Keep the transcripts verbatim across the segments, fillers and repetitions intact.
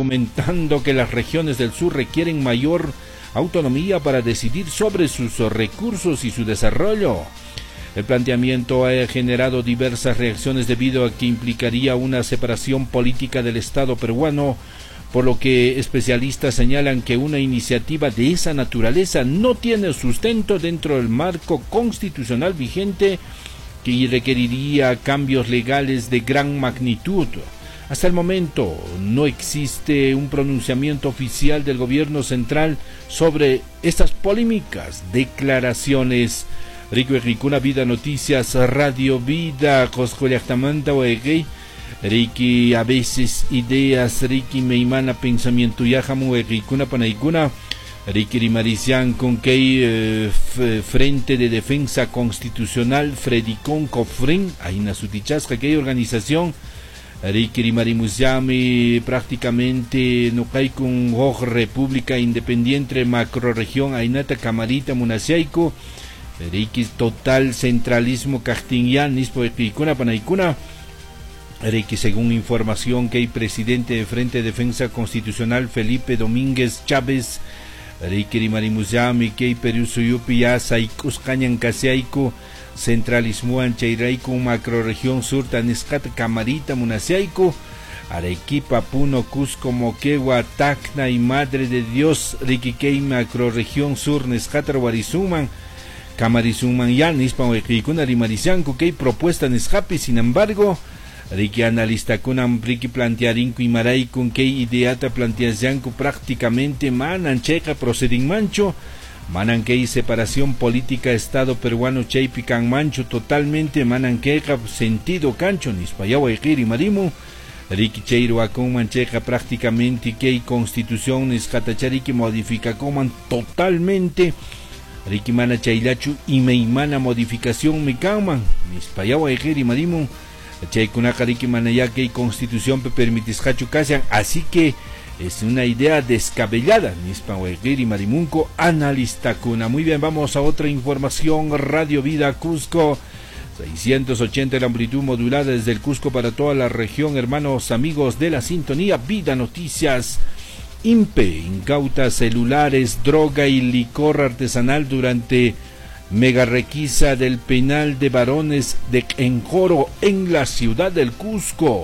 argumentando que las regiones del sur requieren mayor autonomía para decidir sobre sus recursos y su desarrollo. El planteamiento ha generado diversas reacciones debido a que implicaría una separación política del Estado peruano, por lo que especialistas señalan que una iniciativa de esa naturaleza no tiene sustento dentro del marco constitucional vigente que requeriría cambios legales de gran magnitud. Hasta el momento no existe un pronunciamiento oficial del gobierno central sobre estas polémicas declaraciones. Rico Ricuna Vida Noticias Radio Vida Coscoyactamanta Oegay Ricky a veces ideas Ricky Meimana pensamiento Yajamu Ricuna Panaikuna Ricky Rimarician con que eh, Frente de Defensa Constitucional Fredicón Cofrin Aina Sutichasca que hay organización Ricky Rimarimusiami prácticamente no hay con República Independiente Macroregión Ainata Camarita Munasiaico Ricky total centralismo Castillán Nispo Ecuna Panaicuna Ricky según información que hay presidente de Frente de Defensa Constitucional Felipe Domínguez Chávez Ricky Rimarimusiami que hay Perú Suyupi Saicus Cañan Casiaico centralismo Anchairaico macroregión sur Taniscat Camarita Munasiaico Arequipa Puno Cusco Moquegua Tacna y Madre de Dios Riquiquei macroregión sur Nescatar Guarizuman Camarizuman Yanis Pauequicuna Rimaricianco que hay propuesta Nescapi sin embargo Ricky analista con Ricky plantearinco y maray con que ideata planteazianco prácticamente manan checa procedin mancho manan que separación política Estado peruano cheipican mancho totalmente manan queja sentido cancho nispayawa y marimu Ricky cheiro acon mancheca prácticamente que constitución escatachari que modifica coman totalmente Ricky mana chailachu y meimana modificación me calman nispayawa y marimu Chaykunaka Ricky manaya que constitución pe permitis hachucasian así que es una idea descabellada Nispa y Marimunco analista cuna. Muy bien, vamos a otra información. Radio Vida Cusco seiscientos ochenta la amplitud modulada desde el Cusco para toda la región. Hermanos amigos de la sintonía Vida Noticias. I N P E incauta celulares, droga y licor artesanal durante mega requisa del penal de varones de Encoro en la ciudad del Cusco.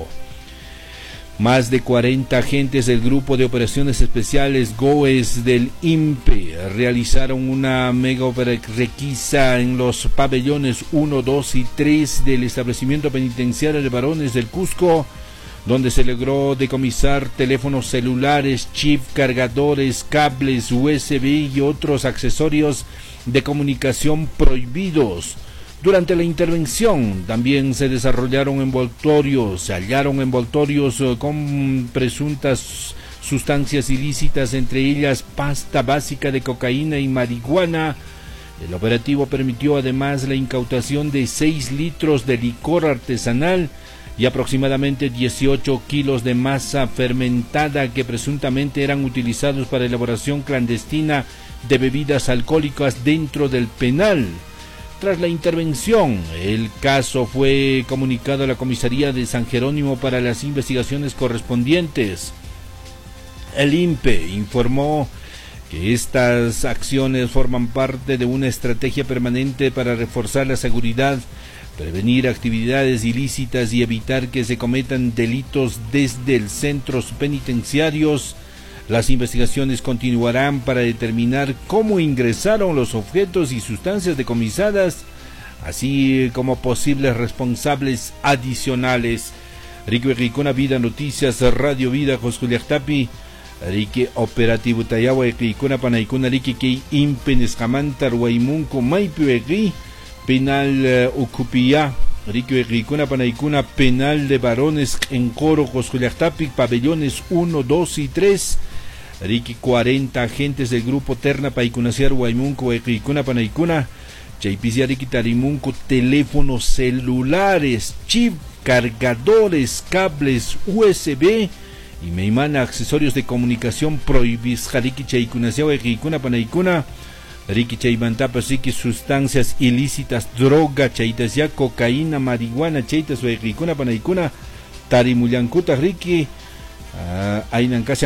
Más de cuarenta agentes del Grupo de Operaciones Especiales GOES del I N P E realizaron una mega requisa en los pabellones uno, dos y tres del establecimiento penitenciario de varones del Cusco, donde se logró decomisar teléfonos celulares, chip, cargadores, cables U S B y otros accesorios de comunicación prohibidos. Durante la intervención también se desarrollaron envoltorios, se hallaron envoltorios con presuntas sustancias ilícitas, entre ellas pasta básica de cocaína y marihuana. El operativo permitió además la incautación de seis litros de licor artesanal y aproximadamente dieciocho kilos de masa fermentada que presuntamente eran utilizados para elaboración clandestina de bebidas alcohólicas dentro del penal. Tras la intervención, el caso fue comunicado a la comisaría de San Jerónimo para las investigaciones correspondientes. El I N P E informó que estas acciones forman parte de una estrategia permanente para reforzar la seguridad, prevenir actividades ilícitas y evitar que se cometan delitos desde los centros penitenciarios. Las investigaciones continuarán para determinar cómo ingresaron los objetos y sustancias decomisadas, así como posibles responsables adicionales. Rique Ricona Vida Noticias Radio Vida Josculiactapi Rique Operativo Tayawa Ricona Panaicuna Rique que Impenes Camantar Guaymunco Maipiegui Penal Ucupía Rique Ricona Panaicuna Penal de Varones en Coro Josculiactapi Pabellones uno, dos y tres. Ricky cuarenta agentes del grupo Terna Paicunaciar Guaymunco Ricuna Panaicuna Chaipisia Ricky Tarimunco teléfonos celulares, chip, cargadores, cables U S B y meimana accesorios de comunicación prohibis Ricky Chaicunaciar Ricuna Panaicuna Ricky Chaimantapa Ricky sustancias ilícitas, droga, chaitasia, cocaína, marihuana, chaitas Ricuna Panaicuna Tarimullancuta Ricky uh, Ainancasia